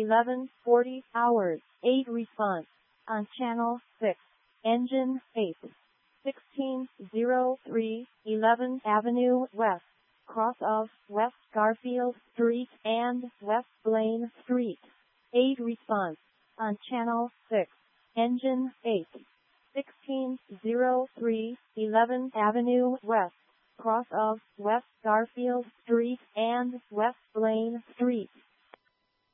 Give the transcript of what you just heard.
11:40 hours. 8 response. On channel 6. Engine 8. 1603 11th Avenue West. Cross of West Garfield Street and West Blaine Street. 8 response. On channel 6. Engine 8. 1603 11th Avenue West. Cross of West Garfield Street and West Blaine Street.